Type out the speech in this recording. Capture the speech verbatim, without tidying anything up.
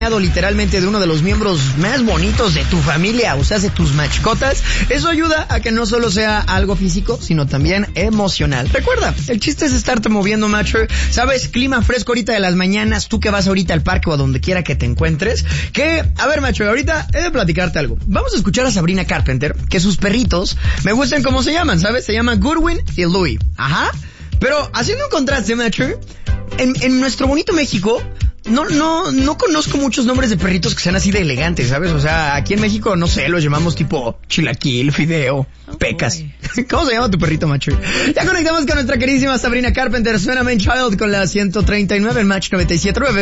literalmente de uno de los miembros más bonitos de tu familia, o sea, de tus mascotas. Eso ayuda a que no solo sea algo físico, sino también emocional. Recuerda, el chiste es estarte moviendo, macho. ¿Sabes? Clima fresco ahorita de las mañanas, tú que vas ahorita al parque o a donde quiera que te encuentres. Que, a ver, macho, ahorita he de platicarte algo. Vamos a escuchar a Sabrina Carpenter, que sus perritos me gustan cómo se llaman, ¿sabes? Se llaman Goodwin y Louie. Ajá. Pero haciendo un contraste, macho, en, en nuestro bonito México, No, no, no conozco muchos nombres de perritos que sean así de elegantes, ¿sabes? O sea, aquí en México, no sé, los llamamos tipo chilaquil, fideo, oh, pecas. Boy. ¿Cómo se llama tu perrito, macho? Ya conectamos con nuestra queridísima Sabrina Carpenter. Suena Man Child con la ciento treinta y nueve en Match noventa y siete punto nueve.